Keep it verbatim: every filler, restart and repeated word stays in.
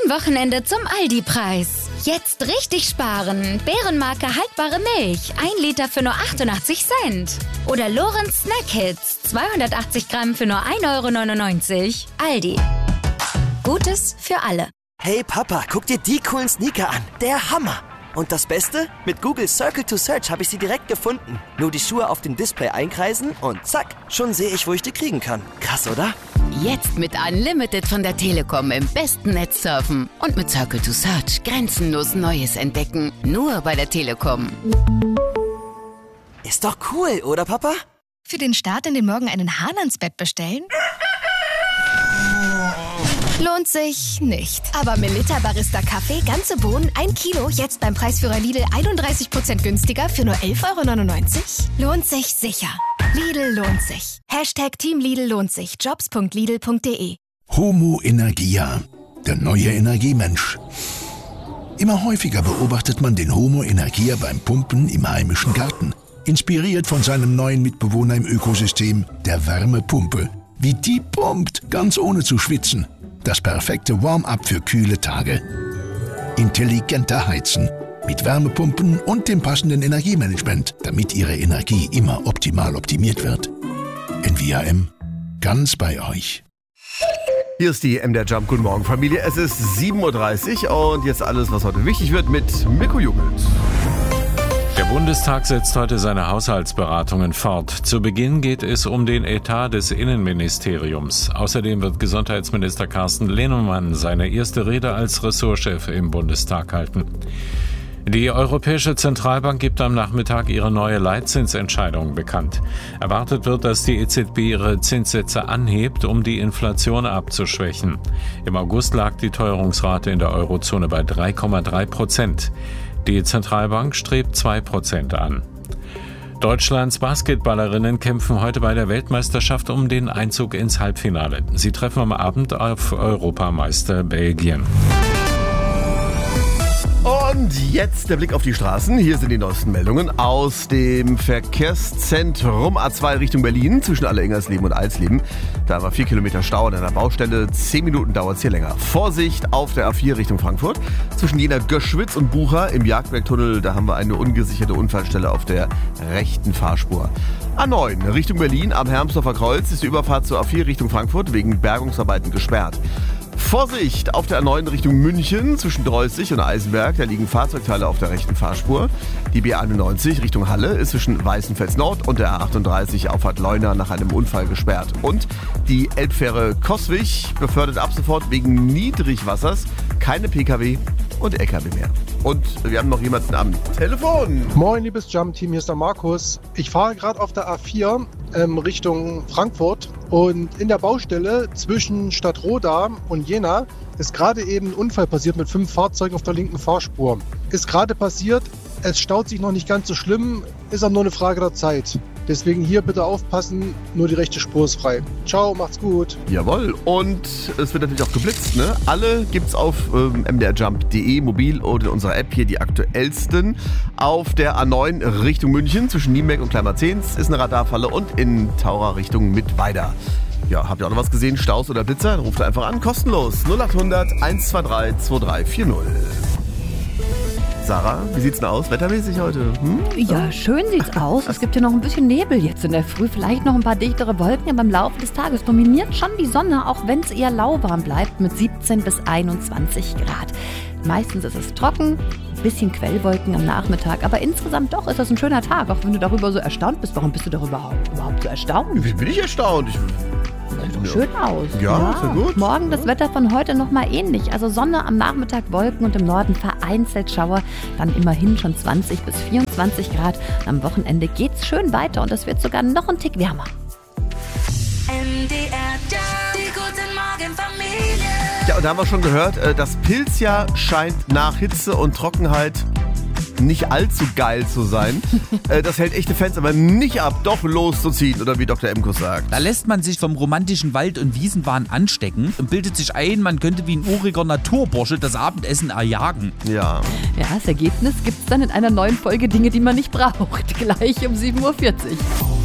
Wochenende zum Aldi-Preis. Jetzt richtig sparen. Bärenmarke haltbare Milch. ein Liter für nur achtundachtzig Cent. Oder Lorenz Snack Hits. zweihundertachtzig Gramm für nur ein Euro neunundneunzig. Aldi. Gutes für alle. Hey Papa, guck dir die coolen Sneaker an. Der Hammer. Und das Beste? Mit Google Circle to Search habe ich sie direkt gefunden. Nur die Schuhe auf dem Display einkreisen und zack, schon sehe ich, wo ich die kriegen kann. Krass, oder? Jetzt mit Unlimited von der Telekom im besten Netz surfen. Und mit Circle to Search grenzenlos Neues entdecken. Nur bei der Telekom. Ist doch cool, oder Papa? Für den Start in den Morgen einen Hahn ans Bett bestellen? Lohnt sich nicht. Aber Melitta Barista Kaffee, ganze Bohnen, ein Kilo, jetzt beim Preisführer Lidl einunddreißig Prozent günstiger für nur elf Euro neunundneunzig? Lohnt sich sicher. Lidl lohnt sich. Hashtag Team Lidl lohnt sich. Jobs punkt lidl punkt de. Homo Energia, der neue Energiemensch. Immer häufiger beobachtet man den Homo Energia beim Pumpen im heimischen Garten. Inspiriert von seinem neuen Mitbewohner im Ökosystem, der Wärmepumpe. Wie die pumpt, ganz ohne zu schwitzen. Das perfekte Warm-up für kühle Tage. Intelligenter Heizen. Mit Wärmepumpen und dem passenden Energiemanagement, damit Ihre Energie immer optimal optimiert wird. N V A M. Ganz bei euch. Hier ist die M D R Jump. Guten Morgen, Familie. Es ist sieben Uhr dreißig und jetzt alles, was heute wichtig wird, mit Mirko Jungelt. Der Bundestag setzt heute seine Haushaltsberatungen fort. Zu Beginn geht es um den Etat des Innenministeriums. Außerdem wird Gesundheitsminister Carsten Linnemann seine erste Rede als Ressortchef im Bundestag halten. Die Europäische Zentralbank gibt am Nachmittag ihre neue Leitzinsentscheidung bekannt. Erwartet wird, dass die E Z B ihre Zinssätze anhebt, um die Inflation abzuschwächen. Im August lag die Teuerungsrate in der Eurozone bei drei Komma drei Prozent. Die Zentralbank strebt zwei Prozent an. Deutschlands Basketballerinnen kämpfen heute bei der Weltmeisterschaft um den Einzug ins Halbfinale. Sie treffen am Abend auf Europameister Belgien. Und jetzt der Blick auf die Straßen. Hier sind die neuesten Meldungen aus dem Verkehrszentrum A zwei Richtung Berlin zwischen Aller-Ingersleben und Alsleben. Da war vier Kilometer Stau an einer Baustelle. Zehn Minuten dauert es hier länger. Vorsicht auf der A vier Richtung Frankfurt. Zwischen Jena Göschwitz und Bucha im Jagdbergtunnel. Da haben wir eine ungesicherte Unfallstelle auf der rechten Fahrspur. A neun Richtung Berlin am Hermsdorfer Kreuz ist die Überfahrt zur A vier Richtung Frankfurt wegen Bergungsarbeiten gesperrt. Vorsicht auf der A neun Richtung München zwischen Dreußig und Eisenberg. Da liegen Fahrzeugteile auf der rechten Fahrspur. Die B einundneunzig Richtung Halle ist zwischen Weißenfels Nord und der A achtunddreißig Auffahrt Leuna nach einem Unfall gesperrt. Und die Elbfähre Coswig befördert ab sofort wegen Niedrigwassers keine Pkw und Lkw mehr. Und wir haben noch jemanden am Telefon. Moin, liebes Jump-Team, hier ist der Markus. Ich fahre gerade auf der A vier ähm, Richtung Frankfurt und in der Baustelle zwischen Stadtroda und Jena ist gerade eben ein Unfall passiert mit fünf Fahrzeugen auf der linken Fahrspur. Ist gerade passiert, es staut sich noch nicht ganz so schlimm, ist aber nur eine Frage der Zeit. Deswegen hier bitte aufpassen, nur die rechte Spur ist frei. Ciao, macht's gut. Jawohl, und es wird natürlich auch geblitzt, ne? Alle gibt's auf ähm, m d r jump punkt de mobil oder in unserer App hier die aktuellsten. Auf der A neun Richtung München zwischen Nienberg und Kleinmarzens ist eine Radarfalle und in Taurer Richtung Mittweida. Ja, habt ihr auch noch was gesehen? Staus oder Blitzer? Dann ruft einfach an, kostenlos. null achthundert eins zwei drei zwei drei vier null. Sarah, wie sieht's denn aus, wettermäßig heute? Hm? Ja, schön sieht's aus. Es gibt ja noch ein bisschen Nebel jetzt in der Früh, vielleicht noch ein paar dichtere Wolken, aber im Laufe des Tages dominiert schon die Sonne, auch wenn es eher lauwarm bleibt mit siebzehn bis einundzwanzig Grad. Meistens ist es trocken, ein bisschen Quellwolken am Nachmittag, aber insgesamt doch ist das ein schöner Tag, auch wenn du darüber so erstaunt bist. Warum bist du darüber überhaupt so erstaunt? Wie bin ich erstaunt? Ich Sieht doch schön aus. Ja, ja. Ist ja gut. Morgen das Wetter von heute nochmal ähnlich. Also Sonne am Nachmittag, Wolken und im Norden vereinzelt Schauer. Dann immerhin schon zwanzig bis vierundzwanzig Grad. Am Wochenende geht's schön weiter und es wird sogar noch ein Tick wärmer. M D R, die guten Morgen Familie. Ja, und da haben wir schon gehört, das Pilzjahr scheint nach Hitze und Trockenheit nicht allzu geil zu sein. Das hält echte Fans aber nicht ab, doch loszuziehen, oder wie Doktor Emkus sagt. Da lässt man sich vom romantischen Wald- und Wiesenwahn anstecken und bildet sich ein, man könnte wie ein uriger Naturbursche das Abendessen erjagen. Ja. Ja, das Ergebnis gibt's dann in einer neuen Folge Dinge, die man nicht braucht. Gleich um sieben Uhr vierzig.